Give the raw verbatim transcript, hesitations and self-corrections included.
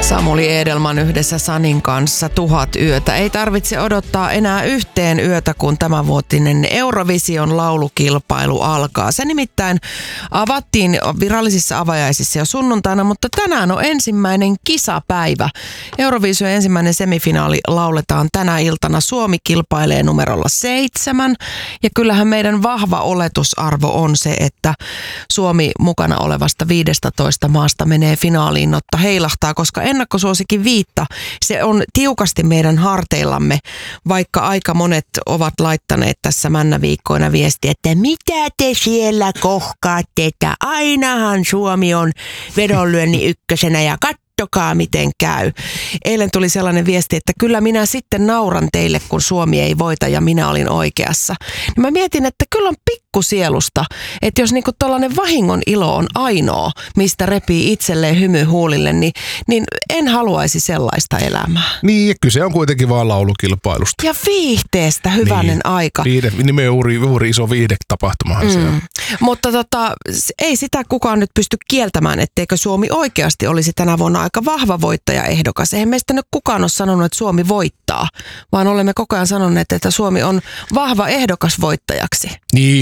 Samuli Edelman yhdessä Sanin kanssa Tuhat yötä. Ei tarvitse odottaa enää yhteen yötä, kun tämänvuotinen Eurovision laulukilpailu alkaa. Se nimittäin avattiin virallisissa avajaisissa jo sunnuntaina, mutta tänään on ensimmäinen kisapäivä. Eurovision ensimmäinen semifinaali lauletaan tänä iltana. Suomi kilpailee numerolla seitsemän. Ja kyllähän meidän vahva oletusarvo on se, että Suomi mukana olevasta viidestätoista maasta menee finaaliin, jotta heilahtaa, koska ennakkosuosikin viitta, se on tiukasti meidän harteillamme, vaikka aika monet ovat laittaneet tässä männäviikkoina viestiä, että mitä te siellä kohkaatte, että ainahan Suomi on vedonlyönnin ykkösenä ja katsokaa miten käy. Eilen tuli sellainen viesti, että kyllä minä sitten nauran teille, kun Suomi ei voita ja minä olin oikeassa. Ja mä mietin, että kyllä on pikkusielusta, että jos niinku tollainen vahingon ilo on ainoa, mistä repii itselleen hymy huulille, niin, niin en haluaisi sellaista elämää. Niin, ja kyse on kuitenkin vaan laulukilpailusta. Ja viihteestä hyvänen niin, aika. Viihde, nimenomaan juuri, juuri iso viihdetapahtumahan mm. se on. Mutta tota, ei sitä kukaan nyt pysty kieltämään, etteikö Suomi oikeasti olisi tänä vuonna aika vahva voittajaehdokas. Eihän meistä nyt kukaan ole sanonut, että Suomi voittaa, vaan olemme koko ajan sanoneet, että Suomi on vahva ehdokas voittajaksi. Niin,